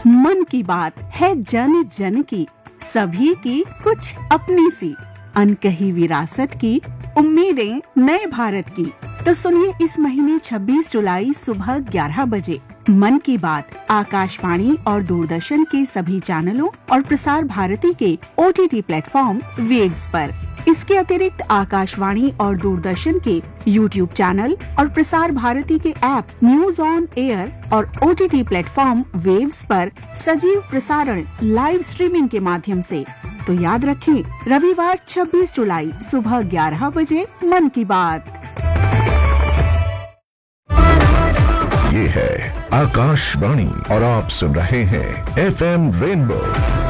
मन की बात है जन जन की, सभी की कुछ अपनी सी, अनकही विरासत की, उम्मीदें नए भारत की। तो सुनिए इस महीने 26 जुलाई सुबह 11 बजे मन की बात आकाशवाणी और दूरदर्शन के सभी चैनलों और प्रसार भारती के OTT प्लेटफॉर्म वेव्स पर। इसके अतिरिक्त आकाशवाणी और दूरदर्शन के YouTube चैनल और प्रसार भारती के ऐप न्यूज ऑन एयर और OTT प्लेटफॉर्म वेव्स पर सजीव प्रसारण लाइव स्ट्रीमिंग के माध्यम से। तो याद रखें, रविवार 26 जुलाई सुबह 11 बजे मन की बात। ये है आकाशवाणी और आप सुन रहे हैं FM रेनबो।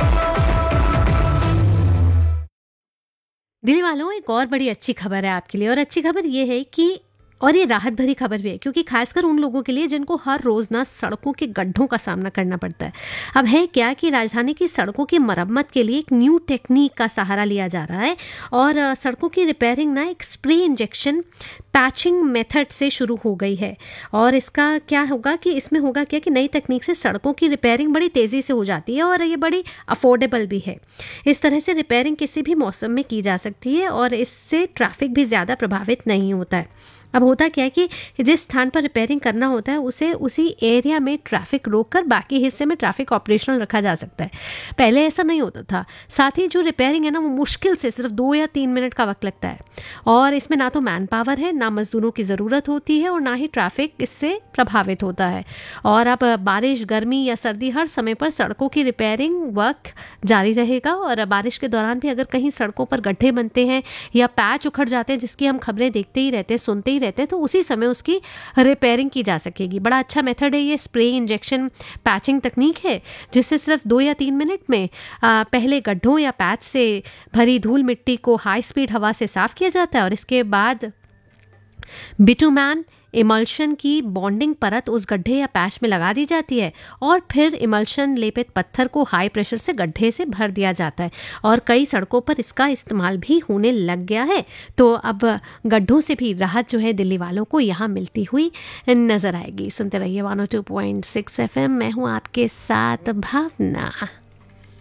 दिल वालों, एक और बड़ी अच्छी खबर है आपके लिए, और अच्छी खबर ये है कि और ये राहत भरी खबर भी है, क्योंकि खासकर उन लोगों के लिए जिनको हर रोज़ ना सड़कों के गड्ढों का सामना करना पड़ता है। अब है क्या कि राजधानी की सड़कों की मरम्मत के लिए एक न्यू टेक्निक का सहारा लिया जा रहा है, और सड़कों की रिपेयरिंग ना एक स्प्रे इंजेक्शन पैचिंग मेथड से शुरू हो गई है। और इसका क्या होगा कि इसमें होगा क्या कि नई तकनीक से सड़कों की रिपेयरिंग बड़ी तेज़ी से हो जाती है, और ये बड़ी अफोर्डेबल भी है। इस तरह से रिपेयरिंग किसी भी मौसम में की जा सकती है, और इससे ट्रैफिक भी ज़्यादा प्रभावित नहीं होता है। अब होता क्या है कि जिस स्थान पर रिपेयरिंग करना होता है उसे उसी एरिया में ट्रैफिक रोककर बाकी हिस्से में ट्रैफिक ऑपरेशनल रखा जा सकता है। पहले ऐसा नहीं होता था। साथ ही जो रिपेयरिंग है ना, वो मुश्किल से सिर्फ 2 या 3 मिनट का वक्त लगता है, और इसमें ना तो मैन पावर है, ना मजदूरों की ज़रूरत होती है, और ना ही ट्रैफिक इससे प्रभावित होता है। और अब बारिश, गर्मी या सर्दी, हर समय पर सड़कों की रिपेयरिंग वर्क जारी रहेगा। और बारिश के दौरान भी अगर कहीं सड़कों पर गड्ढे बनते हैं या पैच उखड़ जाते हैं, जिसकी हम खबरें देखते ही रहते हैं, सुनते रहते हैं, तो उसी समय उसकी रिपेयरिंग की जा सकेगी। बड़ा अच्छा मेथड है ये, स्प्रे इंजेक्शन पैचिंग तकनीक है, जिससे सिर्फ 2 या 3 मिनट में पहले गड्ढों या पैच से भरी धूल मिट्टी को हाई स्पीड हवा से साफ किया जाता है, और इसके बाद बिटुमैन इमल्शन की बॉन्डिंग परत उस गड्ढे या पैच में लगा दी जाती है, और फिर इमल्शन लेपित पत्थर को हाई प्रेशर से गड्ढे से भर दिया जाता है। और कई सड़कों पर इसका इस्तेमाल भी होने लग गया है। तो अब गड्ढों से भी राहत जो है दिल्ली वालों को यहाँ मिलती हुई नजर आएगी। सुनते रहिए 102.6 FM। मैं हूँ आपके साथ भावना।